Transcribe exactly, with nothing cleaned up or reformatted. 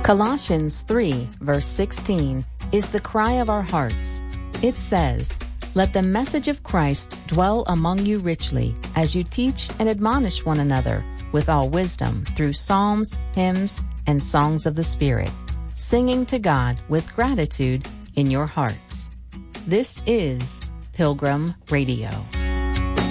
Colossians three, verse sixteen, is the cry of our hearts. It says, "Let the message of Christ dwell among you richly, as you teach and admonish one another with all wisdom through psalms, hymns, and songs of the Spirit, singing to God with gratitude in your hearts." This is Pilgrim Radio.